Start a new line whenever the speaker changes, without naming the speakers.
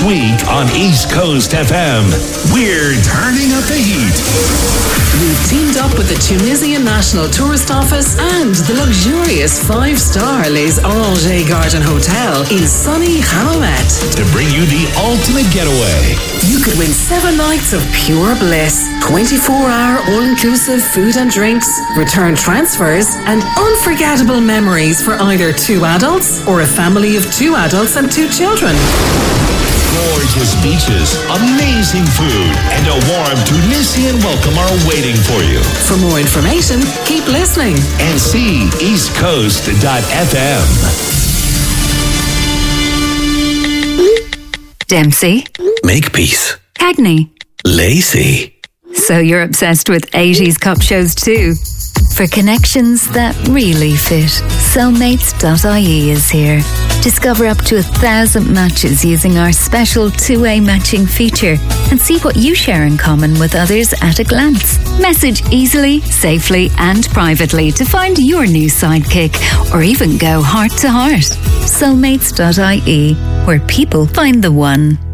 This week on East Coast FM, we're turning up the heat.
We've teamed up with the Tunisian National Tourist Office and the luxurious 5-star Les Oranges Garden Hotel in sunny Hammamet
to bring you the ultimate getaway.
You could win 7 nights of pure bliss, 24-hour all-inclusive food and drinks, return transfers, and unforgettable memories for either 2 adults or a family of 2 adults and 2 children.
Gorgeous beaches, amazing food, and a warm Tunisian welcome are waiting for you.
For more information, keep listening
and see eastcoast.fm.
Dempsey.
Makepeace.
Cagney.
Lacey.
So you're obsessed with 80s cop shows too? For connections that really fit, Soulmates.ie is here. Discover up to 1,000 matches using our special 2-way matching feature and see what you share in common with others at a glance. Message easily, safely and privately to find your new sidekick or even go heart to heart. Soulmates.ie, where people find the one.